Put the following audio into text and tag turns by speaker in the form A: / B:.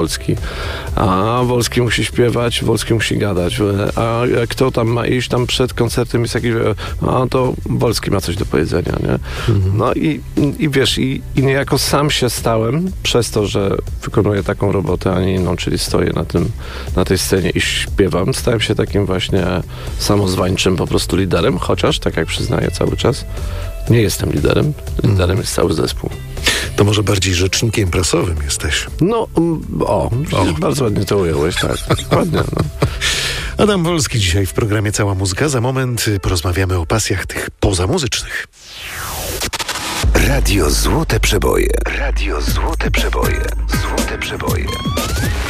A: Wolski. A Wolski musi śpiewać, Wolski musi gadać. A kto tam ma iść tam przed koncertem jest jakiś... A to Wolski ma coś do powiedzenia, nie? No i wiesz, i niejako sam się stałem przez to, że wykonuję taką robotę, a nie inną, czyli stoję na tej scenie i śpiewam. Stałem się takim właśnie samozwańczym po prostu liderem, chociaż, tak jak przyznaję cały czas, nie jestem liderem. Liderem jest cały zespół.
B: To może bardziej rzecznikiem prasowym jesteś.
A: No, bardzo ładnie to ująłeś, tak. Ładnie, no.
B: Adam Wolski dzisiaj w programie Cała Muzyka. Za moment porozmawiamy o pasjach tych pozamuzycznych.
C: Radio Złote Przeboje. Radio Złote Przeboje. Złote Przeboje.